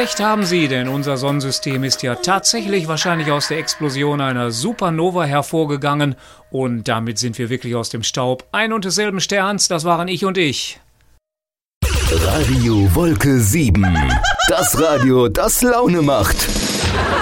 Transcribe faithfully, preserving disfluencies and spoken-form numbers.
recht haben Sie, denn unser Sonnensystem ist ja tatsächlich wahrscheinlich aus der Explosion einer Supernova hervorgegangen und damit sind wir wirklich aus dem Staub ein und desselben Sterns, das waren ich und ich. Radio Wolke sieben. Das Radio, das Laune macht.